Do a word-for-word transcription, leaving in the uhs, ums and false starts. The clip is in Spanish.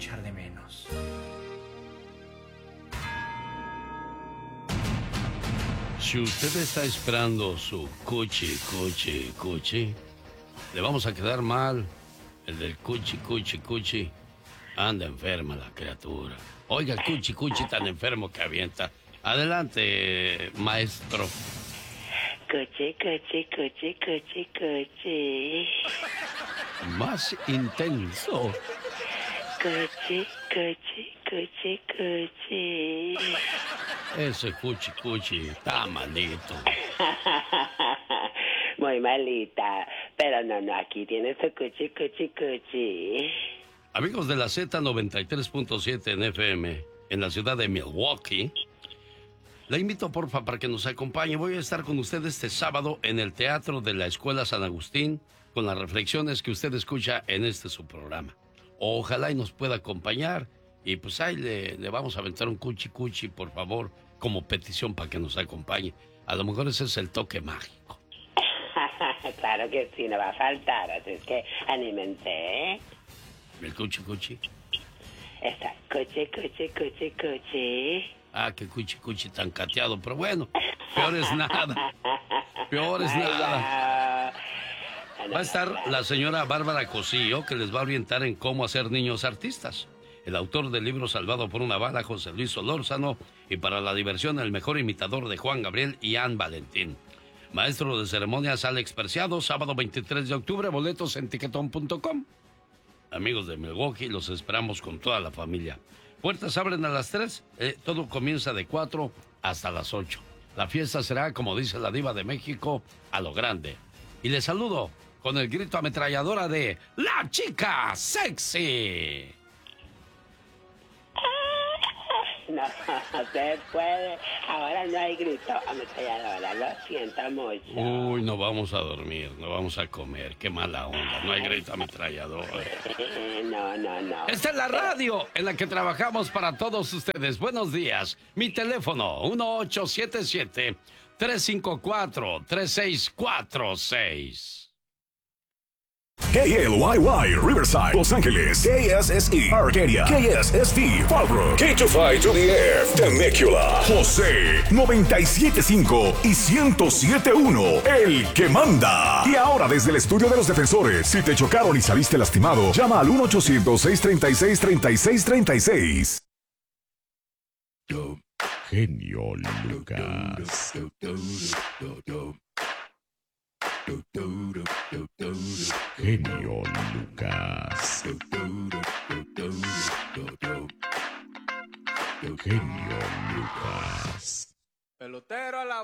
echar de menos. Si usted está esperando su cuchi, cuchi, cuchi, le vamos a quedar mal. El del cuchi, cuchi, cuchi, anda enferma la criatura. Oiga, el cuchi, cuchi tan enfermo que avienta. Adelante, maestro. Cuchi, cuchi, cuchi, cuchi, cuchi. Más intenso. Cuchi, cuchi, cuchi, cuchi. Ese cuchi, cuchi está malito. Muy malita. Pero no, no, aquí tienes tu cuchi, cuchi, cuchi. Amigos de la Z noventa y tres punto siete en F M, en la ciudad de Milwaukee, la invito porfa para que nos acompañe. Voy a estar con usted este sábado en el Teatro de la Escuela San Agustín con las reflexiones que usted escucha en este su programa. Ojalá y nos pueda acompañar y pues ahí le, le vamos a aventar un cuchi cuchi, por favor, como petición para que nos acompañe. A lo mejor ese es el toque mágico. Claro que sí, no va a faltar, así es que anímense, ¿eh? ¿El cuchi cuchi? Está cuchi, cuchi, cuchi, cuchi. Ah, qué cuchi cuchi tan cateado, pero bueno, peor es nada. Peor es nada. Va a estar la señora Bárbara Cosillo, que les va a orientar en cómo hacer niños artistas. El autor del libro Salvado por una bala, José Luis Solórzano, y para la diversión, el mejor imitador de Juan Gabriel y Ann Valentín. Maestro de ceremonias, Alex Preciado, sábado veintitrés de octubre, boletos en tiquetón punto com. Amigos de Milwaukee, los esperamos con toda la familia. Puertas abren a las tres, eh, todo comienza de cuatro hasta las ocho. La fiesta será, como dice la diva de México, a lo grande. Y les saludo con el grito ametralladora de La Chica Sexy. No se puede. Ahora no hay grito ametralladora. Lo siento mucho. Uy, no vamos a dormir, no vamos a comer. Qué mala onda. No hay grito ametralladora. No, no, no. Esta es la radio en la que trabajamos para todos ustedes. Buenos días. Mi teléfono, uno ocho siete siete, tres cinco cuatro, tres seis cuatro seis. K L Y Y, Riverside, Los Ángeles. K S S E, Arcadia. K S S V, Fallbrook. K two five to the F, Temecula. José, noventa y siete punto cinco y ciento siete punto uno, el que manda. Y ahora desde el estudio de los defensores, si te chocaron y saliste lastimado, llama al uno ochocientos, seiscientos treinta y seis, treinta y seis treinta y seis. Genio Lucas. Genio Lucas. Genio Lucas. Pelotero a la